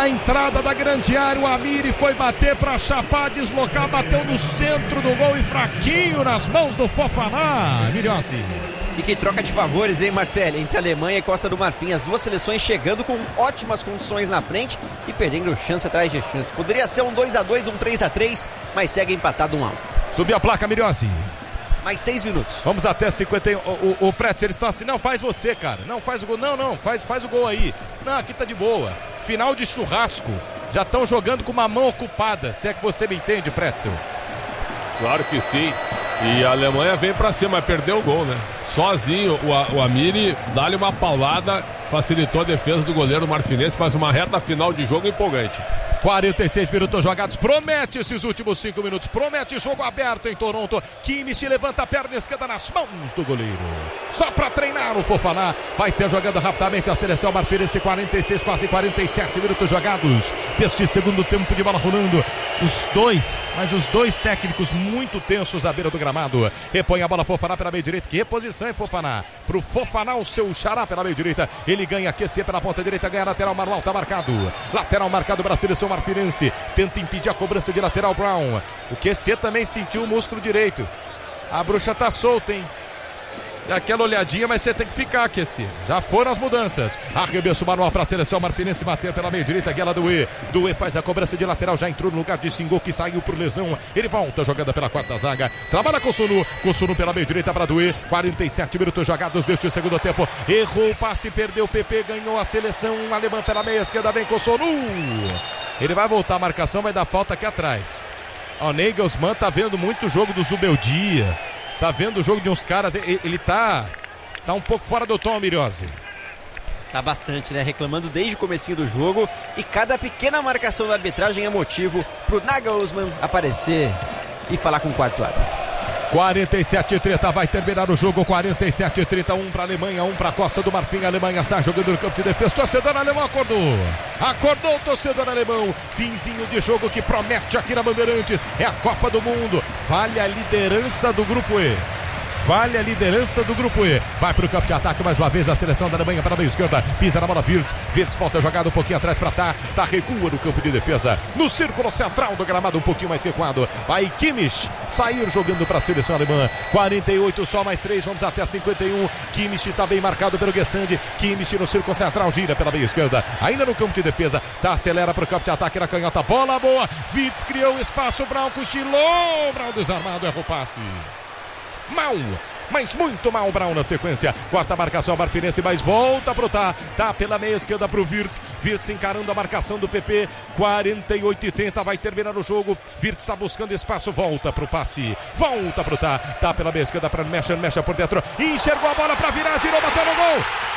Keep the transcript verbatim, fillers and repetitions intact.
na entrada da grande área, o Amiri foi bater para chapar, deslocar, bateu no centro do gol e fraquinho nas mãos do Fofana. Miriossi. E que troca de favores, hein, Martelli? Entre Alemanha e Costa do Marfim, as duas seleções chegando com ótimas condições na frente e perdendo chance atrás de chance. Poderia ser um dois a dois, um três a três, mas segue empatado um a um. Subiu a placa, Miriossi. Mais seis minutos. Vamos até cinquenta e um. O, o, o Pretz, eles estão assim, não, faz você, cara. Não, faz o gol. Não, não, faz, faz o gol aí. Não, aqui tá de boa. Final de churrasco. Já estão jogando com uma mão ocupada. Se é que você me entende, Pretzel. Claro que sim. E a Alemanha vem pra cima, mas perdeu o gol, né? Sozinho, o, o Amiri dá-lhe uma paulada, facilitou a defesa do goleiro marfinense, mas uma reta final de jogo empolgante. quarenta e seis minutos jogados, promete esses últimos cinco minutos, promete jogo aberto em Toronto. Kimmich levanta a perna esquerda nas mãos do goleiro, só para treinar o Fofana. Vai ser jogando rapidamente a seleção marfinense. Quarenta e seis, quase quarenta e sete minutos jogados deste segundo tempo de bola rolando. Os dois, mas os dois técnicos muito tensos à beira do gramado. Repõe a bola Fofana pela meia direita. Que reposição é Fofana? Pro Fofana, o seu xará pela meia direita. Ele ganha aquecer pela ponta direita, ganha lateral. Manuel tá marcado, lateral marcado para a seleção marfinense. Tenta impedir a cobrança de lateral Brown. O Q C também sentiu o músculo direito. A bruxa tá solta, hein? Dá aquela olhadinha, mas você tem que ficar, Q C. Já foram as mudanças. Arremesso manual para a seleção marfinense bater pela meia direita. Guela Doué. Doué faz a cobrança de lateral. Já entrou no lugar de Singo, que saiu por lesão. Ele volta jogada pela quarta zaga. Trabalha com Sonu. Com Sonu pela meia direita para Doué. quarenta e sete minutos jogados deste segundo tempo. Errou o passe, perdeu o P P. Ganhou a seleção alemã pela meia esquerda. Vem com Sonu. Ele vai voltar a marcação, vai dar falta aqui atrás. O Nagelsmann tá vendo muito jogo do Zubeldia. Tá vendo o jogo de uns caras, ele, ele tá, tá um pouco fora do tom, Miriossi. Tá bastante, né? Reclamando desde o comecinho do jogo. E cada pequena marcação da arbitragem é motivo pro Nagelsmann aparecer e falar com o quarto árbitro. quarenta e sete a trinta, vai terminar o jogo. Quarenta e sete a trinta, um para a Alemanha, um para a Costa do Marfim. A Alemanha sai jogando no campo de defesa. Torcedor alemão acordou. Acordou o torcedor alemão. Finzinho de jogo que promete aqui na Bandeirantes. É a Copa do Mundo. Vale a liderança do Grupo E. Vale a liderança do Grupo E. Vai para o campo de ataque mais uma vez a seleção da Alemanha para a meia esquerda. Pisa na bola Wirtz. Wirtz volta jogada um pouquinho atrás para Tá. Tá recua no campo de defesa. No círculo central do gramado, um pouquinho mais recuado. Vai Kimmich sair jogando para a seleção alemã. quarenta e oito, só mais três. Vamos até cinquenta e um. Kimmich está bem marcado pelo Gessandi. Kimmich no círculo central, gira pela meia esquerda. Ainda no campo de defesa. Tá, acelera para o campo de ataque na canhota. Bola boa. Wirtz criou espaço. Brown cochilou. Brown desarmado. Erra o passe. Mal, mas muito mal Brown na sequência. Quarta marcação marfinense, mas volta pro Tá. Tá pela meia esquerda pro Wirtz. Wirtz encarando a marcação do P P. quarenta e oito e trinta, vai terminar o jogo. Wirtz está buscando espaço, volta pro passe. Volta pro Tá. Tá pela meia esquerda para Mecha, Mecha por dentro. Enxergou a bola para virar, girou, bateu no gol.